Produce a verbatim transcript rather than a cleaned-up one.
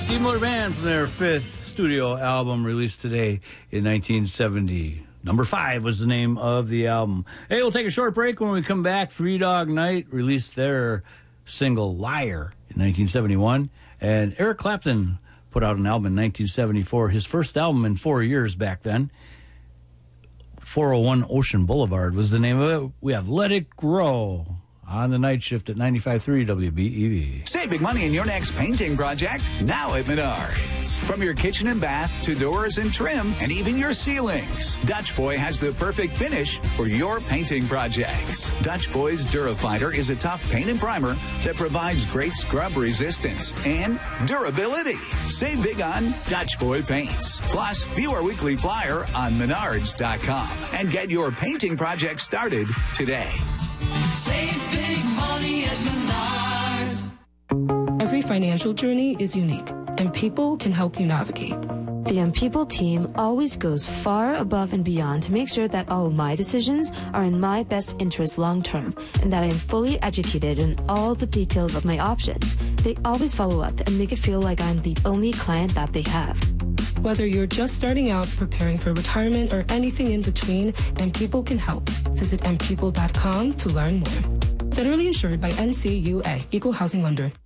Steve Miller Band from their fifth studio album released today in nineteen seventy. Number Five was the name of the album. Hey, we'll take a short break. When we come back, Three Dog Night released their single Liar in nineteen seventy-one. And Eric Clapton put out an album in nineteen seventy-four, his first album in four years back then. four oh one Ocean Boulevard was the name of it. We have Let It Grow on the night shift at ninety-five point three W B E V. Save big money in your next painting project now at Menards. From your kitchen and bath to doors and trim and even your ceilings, Dutch Boy has the perfect finish for your painting projects. Dutch Boy's Durafighter is a tough paint and primer that provides great scrub resistance and durability. Save big on Dutch Boy paints. Plus, view our weekly flyer on menards dot com and get your painting project started today. Save big money at Menards. Every financial journey is unique, and People can help you navigate. The M People team always goes far above and beyond to make sure that all of my decisions are in my best interest long term, and that I am fully educated in all the details of my options. They always follow up and make it feel like I'm the only client that they have. Whether you're just starting out, preparing for retirement, or anything in between, M People can help. Visit m people dot com to learn more. Federally insured by N C U A, Equal Housing Lender.